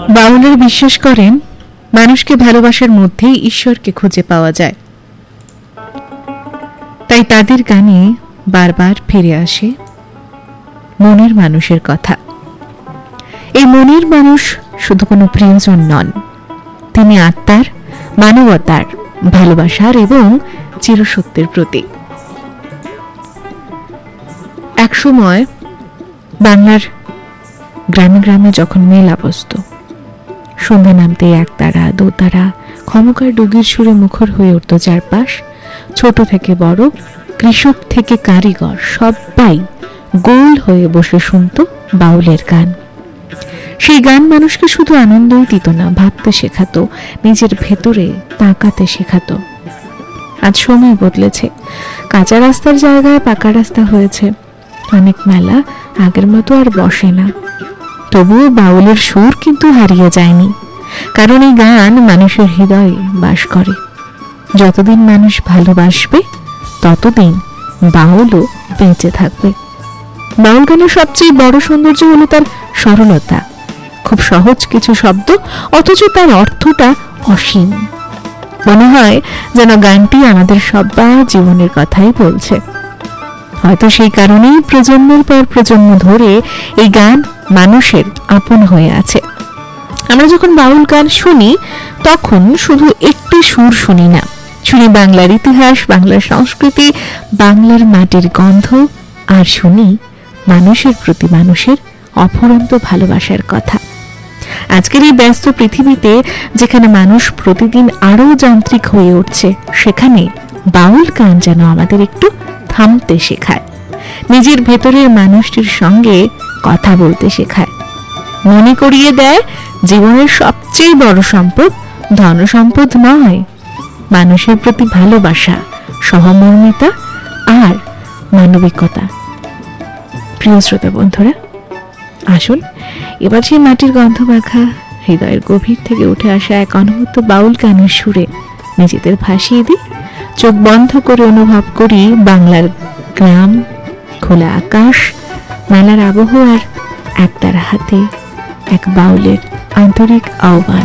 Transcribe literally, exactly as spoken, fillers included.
বাউলরা বিশ্বাস করেন মানুষকে ভালোবাসার মধ্যেই ঈশ্বরকে খুঁজে পাওয়া যায়, তাই তাদের গানে বারবার ফিরে আসে মনের মানুষের কথা। এই মনের মানুষ শুধু কোনো প্রিয়জন নন, তিনি আত্মার, মানবতার, ভালোবাসার এবং চিরসত্যের প্রতীক। একসময় বাংলার গ্রামে গ্রামে যখন মেলা বসত, সন্ধ্যা নামতে একতারা দোতারা ক্ষমকার ডুগির সুরে মুখর হয়ে উঠত চারপাশ। ছোট থেকে বড়, কৃষক থেকে কারিগর, সবাই গোল হয়ে বসে শুনত বাউলের গান। সেই গান মানুষকে শুধু আনন্দই দিত না, ভাবতে শেখাতো, নিজের ভেতরে তাকাতে শেখাতো। আজ সময় বদলেছে, কাঁচা রাস্তার জায়গায় পাকা রাস্তা হয়েছে, অনেক মেলা আগের মতো আর বসে না। তবুও বাউলের সুর কিন্তু হারিয়ে যায়নি, কারণ এই গান মানুষের হৃদয়ে বাস করে। যতদিন মানুষ ভালোবাসবে ততদিন বাউলও বেঁচে থাকবে। বাউল গানের সবচেয়ে বড় সৌন্দর্য হলো তার সরলতা। খুব সহজ কিছু শব্দ, অথচ তার অর্থটা অসীম। মনে হয় যেন গানটি আমাদের সবার জীবনের কথাই বলছে। হয়তো সেই কারণেই প্রজন্মের পর প্রজন্ম ধরে এই গান মানুষের আপন হয়ে আছে। আমরা যখন বাউল গান শুনি তখন শুধু একটি সুর শুনি না, শুনি বাংলার ইতিহাস, বাংলার সংস্কৃতি, বাংলার মাটির গন্ধ, আর শুনি মানুষের প্রতি মানুষের অফুরন্ত ভালোবাসার কথা। আজকের এই ব্যস্ত পৃথিবীতে যেখানে মানুষ প্রতিদিন আরো যান্ত্রিক হয়ে উঠছে, সেখানে বাউল গান যেন আমাদের একটু থামতে শেখায়, নিজের ভেতরের মানুষটির সঙ্গে কথা বলতে শেখায়, মনে করিয়ে দেয় জীবনের সবচেয়ে বড় সম্পদ ধন সম্পদ নয়, মানুষের প্রতি ভালোবাসা, সহমর্মিতা আর মানবিকতা। প্রিয় শ্রোতা বন্ধুরা, আসুন এবার সেই মাটির গন্ধ মাখা হৃদয়ের গভীর থেকে উঠে আসা এক অনবদ্য বাউল গানের সুরে নিজেদের ভাসিয়ে দিই। চোখ বন্ধ করে অনুভব করি বাংলার গ্রাম, খোলা আকাশ, মেলার আবহাওয়ার একতার হাতে এক বাউলের আন্তরিক আহ্বান।